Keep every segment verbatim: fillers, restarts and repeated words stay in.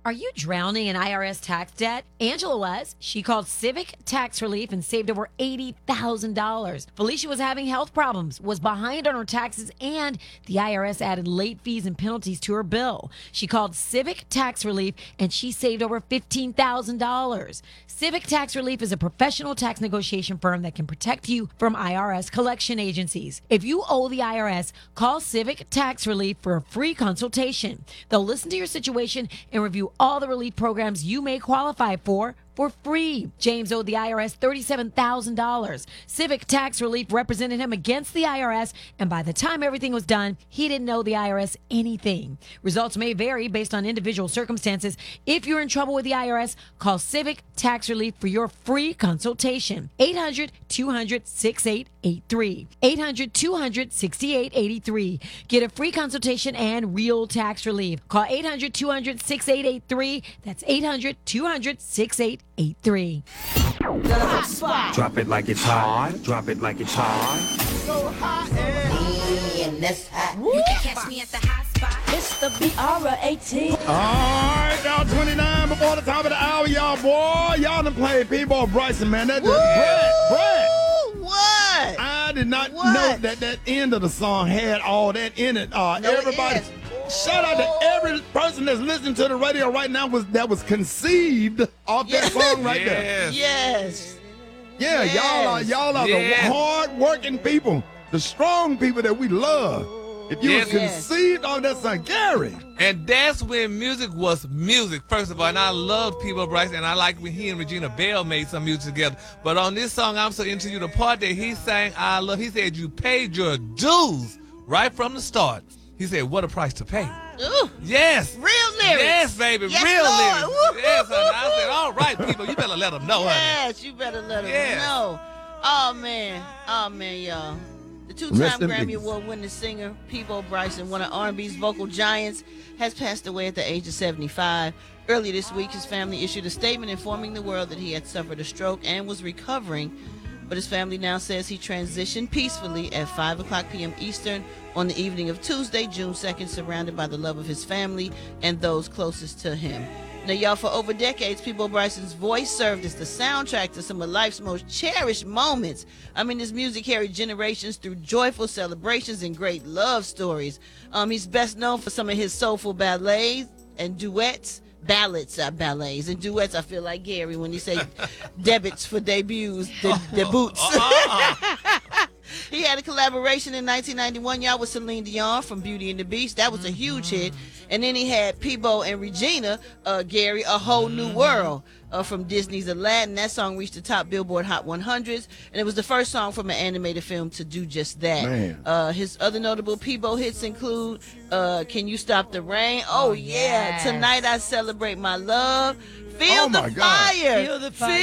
Are you drowning in I R S tax debt? Angela was. She called Civic Tax Relief and saved over eighty thousand dollars. Felicia was having health problems, was behind on her taxes, and the I R S added late fees and penalties to her bill. She called Civic Tax Relief and she saved over fifteen thousand dollars. Civic Tax Relief is a professional tax negotiation firm that can protect you from I R S collection agencies. If you owe the I R S, call Civic Tax Relief for a free consultation. They'll listen to your situation and review all the relief programs you may qualify for for free. James owed the I R S thirty-seven thousand dollars. Civic Tax Relief represented him against the I R S, and by the time everything was done, he didn't owe the I R S anything. Results may vary based on individual circumstances. If you're in trouble with the I R S, call Civic Tax Relief for your free consultation. eight hundred, two hundred, sixty-eight eighty-three. eight hundred, two hundred, sixty-eight eighty-three. Get a free consultation and real tax relief. Call eight hundred, two hundred, sixty-eight eighty-three. That's eight hundred, two hundred, sixty-eight eighty-three. The hot spot. Drop it like it's hot. Drop it like it's hot. So hot and in this hot. you can catch me at the hot spot. It's the B R eighteen. All right, y'all, twenty-nine before the top of the hour, y'all, boy. Y'all done played P-Ball Bryson, man. That just Brad, Brad. What? I did not What? know that that end of the song had all that in it. Uh, No, it everybody, is. shout out to every person that's listening to the radio right now was that was conceived off that song right there. Yes. Yeah, Yes. y'all are y'all are Yes. the hard-working people, the strong people that we love. If you Yes. was conceived on that song, Gary. And that's when music was music, first of all. And I love P-Bo Bryce, and I like when he and Regina Bell made some music together. But on this song, I'm so into you, the part that he sang, I love, he said, you paid your dues right from the start. He said, what a price to pay. Ooh. Yes. Real lyrics. Yes, baby. Yes, Real Lord. lyrics. Yes, honey. I said, all right, people, you better let them know, honey. Yes, you better let them Yes. know. Oh, man. Oh, man, y'all. The Rest two-time in Grammy peace. Award-winning singer P-Bo Bryson, one of R and B's vocal giants, has passed away at the age of seventy-five. Earlier this week, his family issued a statement informing the world that he had suffered a stroke and was recovering. But his family now says he transitioned peacefully at five o'clock p.m. Eastern on the evening of Tuesday, June second, surrounded by the love of his family and those closest to him. Now, y'all, for over decades, P-Bo Bryson's voice served as the soundtrack to some of life's most cherished moments. I mean, his music carried generations through joyful celebrations and great love stories. Um, he's best known for some of his soulful ballets and duets. Ballads, uh, ballets, and duets. I feel like Gary when he say debits for debuts, de- debuts. He had a collaboration in nineteen ninety-one, y'all, with Celine Dion from Beauty and the Beast. That was a huge hit. And then he had P-Bo and Regina, uh, Gary, A Whole New World uh, from Disney's Aladdin. That song reached the top Billboard Hot one hundreds, and it was the first song from an animated film to do just that. Man. Uh, his other notable P-Bo hits include uh, Can You Stop the Rain? Oh, yeah. yes. Tonight I Celebrate My Love. Feel Oh, the my God. fire. Feel the fire.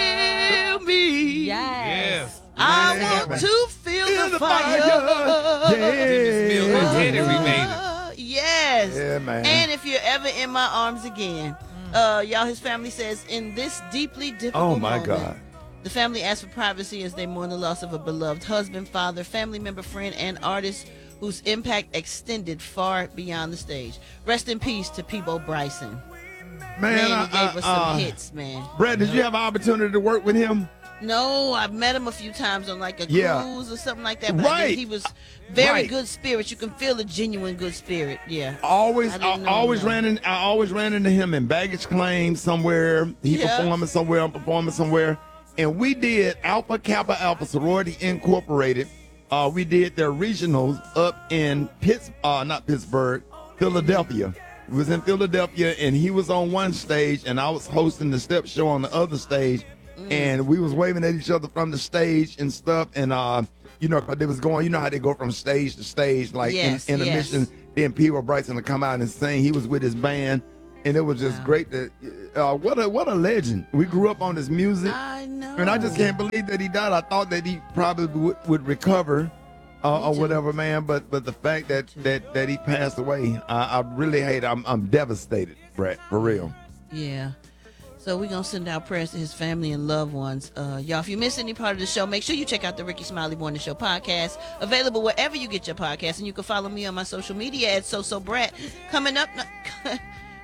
Feel me. Yes. I Yeah. want to feel, Feel the, the fire. fire. Mills and Yeah. Teddy remade it. Uh, yes. Yeah, man. And if you're ever in my arms again, uh, y'all, his family says, in this deeply difficult Oh, my moment, God. the family asks for privacy as they mourn the loss of a beloved husband, father, family member, friend, and artist whose impact extended far beyond the stage. Rest in peace to P-Bo Bryson. Man, Man, I- he gave I- us some uh, hits, man. Brad, did you have an opportunity to work with him? No, I've met him a few times on like a Yeah. cruise or something like that. But I Right. think he was very Right. good spirit. You can feel a genuine good spirit. Yeah. Always, I I, didn't know always him. ran in. I always ran into him in baggage claim somewhere. He Yeah. performing somewhere. I'm performing somewhere, and we did Alpha Kappa Alpha Sorority Incorporated. Uh, we did their regionals up in Pitts, uh, not Pittsburgh, Philadelphia. It was in Philadelphia, and he was on one stage, and I was hosting the step show on the other stage, Mm. and we was waving at each other from the stage and stuff, and uh, you know, 'cause they was going. You know how they go from stage to stage, like Yes, in, in yes. a mission. Then P-Bo Bryson to come out and sing. He was with his band, and it was just great. That uh, what a what a legend. We grew up on his music, I know. and I just can't believe that he died. I thought that he probably would, would recover, uh, or too. whatever, man. But but the fact that that that he passed away, I, I really hate. I'm I'm devastated, Brett, for real. Yeah. So we're going to send out prayers to his family and loved ones. Uh, y'all, if you miss any part of the show, make sure you check out the Ricky Smiley Morning Show podcast, available wherever you get your podcast. And you can follow me on my social media at SoSo Brat. Coming up,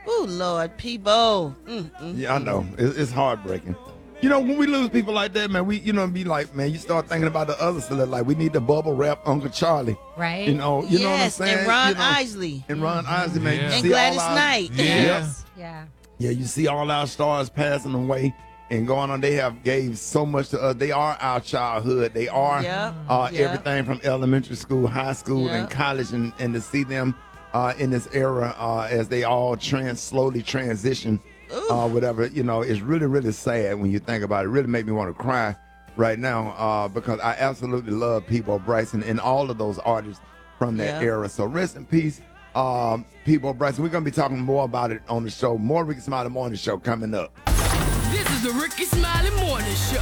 Oh, Lord, Peebo. Mm, mm, Yeah, I know. It, it's heartbreaking. You know, when we lose people like that, man, we, you know, be like, man, you start thinking about the other celebrities. Like, we need to bubble wrap Uncle Charlie. Right. You know, you know what I'm Yes, saying? and Ron You know, Isley. And Ron Isley, man. Yeah. You And see Gladys all our- Knight. Yeah. Yeah. Yeah, you see all our stars passing away and going on. They have gave so much to us. They are our childhood. They are Yep. uh, Yep. everything from elementary school, high school, Yep. and college. And, and to see them uh, in this era uh, as they all trans slowly transition, uh, whatever, you know, it's really, really sad when you think about it. It really make me want to cry right now uh, because I absolutely love Peebo Bryson and all of those artists from that Yeah. era. So rest in peace. Um, Peebo Bryson. We're gonna be talking more about it on the show. More Ricky Smiley Morning Show coming up. This is the Ricky Smiley Morning Show.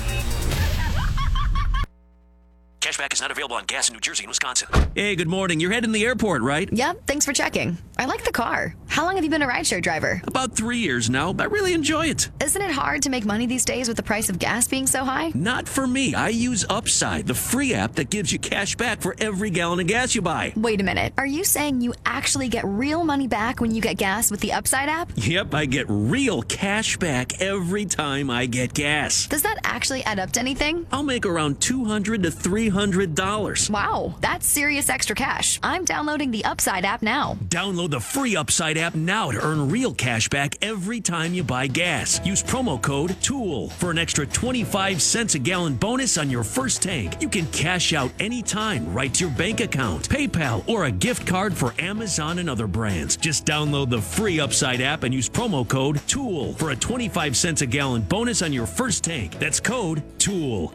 Cashback is not available on gas in New Jersey and Wisconsin. Hey, good morning. You're heading to the airport, right? Yep, thanks for checking. I like the car. How long have you been a rideshare driver? About three years now. I really enjoy it. Isn't it hard to make money these days with the price of gas being so high? Not for me. I use Upside, the free app that gives you cash back for every gallon of gas you buy. Wait a minute. Are you saying you actually get real money back when you get gas with the Upside app? Yep, I get real cash back every time I get gas. Does that actually add up to anything? I'll make around two hundred to three hundred dollars. Wow, that's serious extra cash. I'm downloading the Upside app now. Download the free Upside app now to earn real cash back every time you buy gas. Use promo code TOOL for an extra twenty-five cents a gallon bonus on your first tank. You can cash out anytime right to your bank account, PayPal, or a gift card for Amazon and other brands. Just download the free Upside app and use promo code TOOL for a twenty-five cents a gallon bonus on your first tank. That's code TOOL.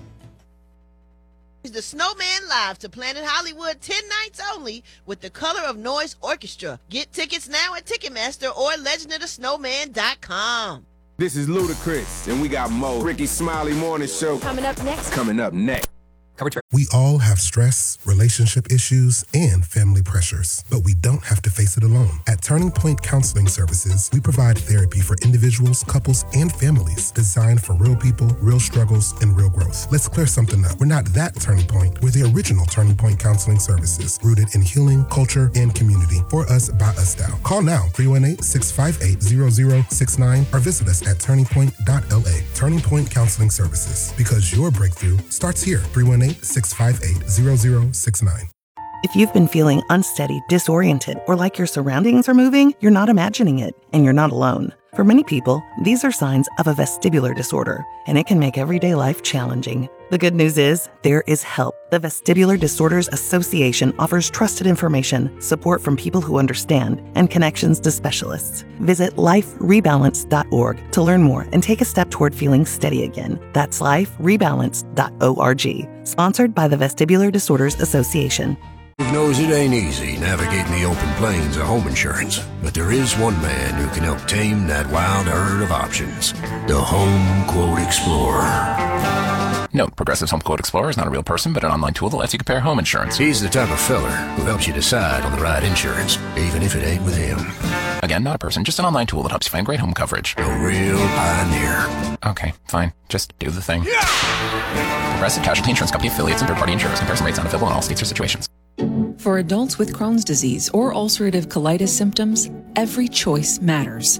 The Snowman Live to Planet Hollywood ten nights only with the Color of Noise Orchestra. Get tickets now at Ticketmaster or legend of the snowman dot com. This is Ludacris, and we got Mo. Ricky Smiley Morning Show. Coming up next. Coming up next. We all have stress, relationship issues, and family pressures, but we don't have to face it alone. At Turning Point Counseling Services, we provide therapy for individuals, couples, and families designed for real people, real struggles, and real growth. Let's clear something up. We're not that Turning Point. We're the original Turning Point Counseling Services, rooted in healing, culture, and community. For us, by us style. Call now, three one eight, six five eight, zero zero six nine, or visit us at turning point dot l a. Turning Point Counseling Services, because your breakthrough starts here. three one eight, six five eight, zero zero six nine. If you've been feeling unsteady, disoriented, or like your surroundings are moving, you're not imagining it, and you're not alone. For many people, these are signs of a vestibular disorder, and it can make everyday life challenging. The good news is, there is help. The Vestibular Disorders Association offers trusted information, support from people who understand, and connections to specialists. Visit life rebalance dot org to learn more and take a step toward feeling steady again. That's life rebalance dot org. Sponsored by the Vestibular Disorders Association. Knows it ain't easy navigating the open plains of home insurance, but there is one man who can help tame that wild herd of options. The Home Quote Explorer. Note, Progressive's Home Quote Explorer is not a real person, but an online tool that lets you compare home insurance. He's the type of fella who helps you decide on the right insurance, even if it ain't with him. Again, not a person, just an online tool that helps you find great home coverage. A real pioneer. Okay, fine. Just do the thing. Yeah! Progressive Casualty Insurance Company affiliates and third-party insurers. Comparison rates not available in all states or situations. For adults with Crohn's disease or ulcerative colitis symptoms, every choice matters.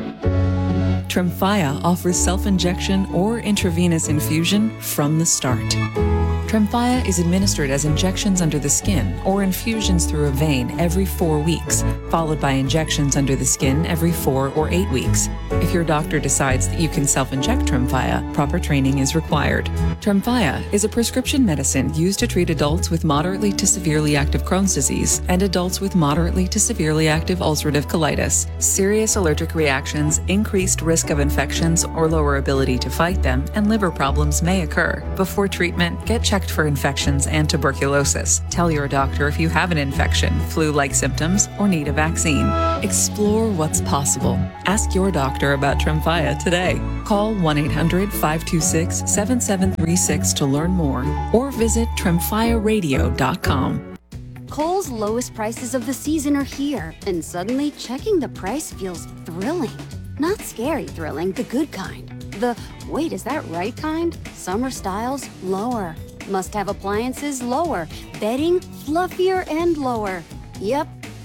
Tremfya offers self-injection or intravenous infusion from the start. Tremfya is administered as injections under the skin or infusions through a vein every four weeks, followed by injections under the skin every four or eight weeks. If your doctor decides that you can self-inject Tremfya, proper training is required. Tremfya is a prescription medicine used to treat adults with moderately to severely active Crohn's disease and adults with moderately to severely active ulcerative colitis. Serious allergic reactions, increased risk of infections or lower ability to fight them, and liver problems may occur. Before treatment, get checked for infections and tuberculosis. Tell your doctor if you have an infection, flu-like symptoms, or need a vaccine. Explore what's possible. Ask your doctor about Tremfya today. Call one eight hundred, five two six, seven seven three six to learn more, or visit tremfya radio dot com. Kohl's lowest prices of the season are here, and suddenly checking the price feels thrilling. Not scary thrilling, the good kind. The, wait, is that right kind? Summer styles, lower. Must-have appliances, lower. Bedding, fluffier and lower. Yep,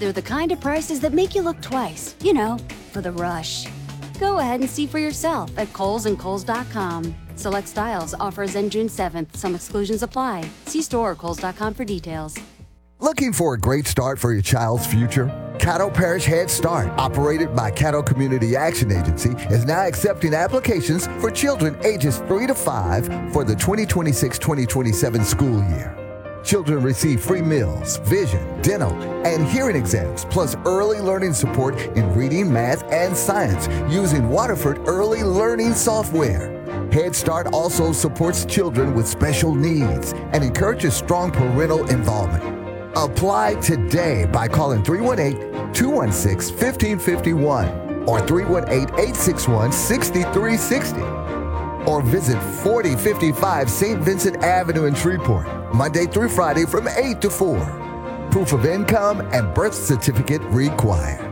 They're the kind of prices that make you look twice, you know, for the rush. Go ahead and see for yourself at Kohl's and Kohl's dot com. Select styles, offers end June seventh. Some exclusions apply. See store or Kohl's dot com for details. Looking for a great start for your child's future? Caddo Parish Head Start, operated by Caddo Community Action Agency, is now accepting applications for children ages three to five for the twenty twenty-six twenty twenty-seven school year. Children receive free meals, vision, dental, and hearing exams, plus early learning support in reading, math, and science using Waterford Early Learning Software. Head Start also supports children with special needs and encourages strong parental involvement. Apply today by calling three one eight, two one six, one five five one or three one eight, eight six one, six three six zero. Or visit forty fifty-five Saint Vincent Avenue in Shreveport, Monday through Friday from eight to four. Proof of income and birth certificate required.